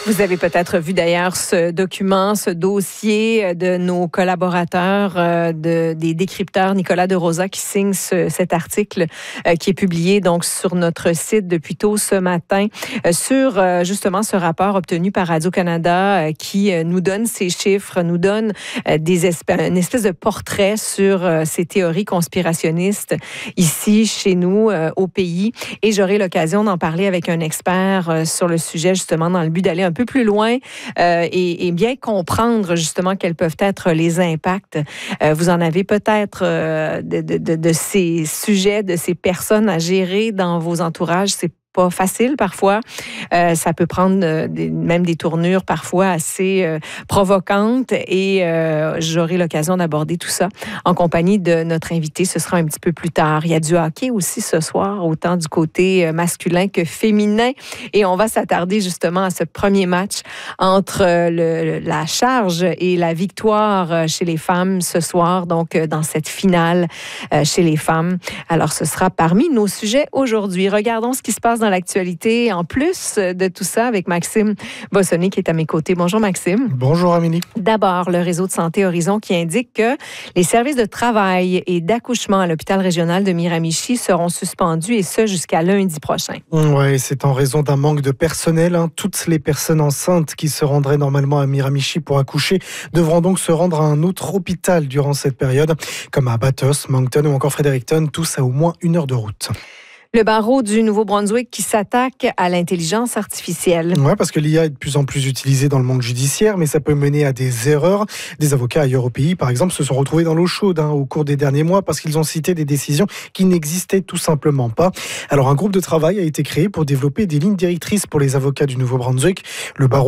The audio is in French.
Vous avez peut-être vu d'ailleurs ce document, ce dossier de nos collaborateurs, des décrypteurs Nicolas de Rosa qui signe cet article qui est publié donc sur notre site depuis tôt ce matin sur justement ce rapport obtenu par Radio-Canada qui nous donne ces chiffres, nous donne une espèce de portrait sur ces théories conspirationnistes ici, chez nous, au pays. Et j'aurai l'occasion d'en parler avec un expert sur le sujet, justement, dans le but d'aller un peu plus loin et bien comprendre, justement, quels peuvent être les impacts. Vous en avez peut-être de ces sujets, de ces personnes à gérer dans vos entourages. C'est pas facile parfois. Ça peut prendre même des tournures parfois assez provocantes et j'aurai l'occasion d'aborder tout ça en compagnie de notre invité. Ce sera un petit peu plus tard. Il y a du hockey aussi ce soir, autant du côté masculin que féminin. Et on va s'attarder justement à ce premier match entre la Charge et la Victoire chez les femmes ce soir, donc dans cette finale chez les femmes. Alors, ce sera parmi nos sujets aujourd'hui. Regardons ce qui se passe dans l'actualité, en plus de tout ça, avec Maxime Bossonné qui est à mes côtés. Bonjour Maxime. Bonjour Amélie. D'abord, le réseau de santé Horizon qui indique que les services de travail et d'accouchement à l'hôpital régional de Miramichi seront suspendus et ce jusqu'à lundi prochain. Oui, c'est en raison d'un manque de personnel. Toutes les personnes enceintes qui se rendraient normalement à Miramichi pour accoucher devront donc se rendre à un autre hôpital durant cette période, comme à Bathurst, Moncton ou encore Fredericton, tous à au moins 1 heure de route. Le barreau du Nouveau-Brunswick qui s'attaque à l'intelligence artificielle. Oui, parce que l'IA est de plus en plus utilisée dans le monde judiciaire, mais ça peut mener à des erreurs. Des avocats ailleurs au pays, par exemple, se sont retrouvés dans l'eau chaude au cours des derniers mois parce qu'ils ont cité des décisions qui n'existaient tout simplement pas. Alors, un groupe de travail a été créé pour développer des lignes directrices pour les avocats du Nouveau-Brunswick. Le barreau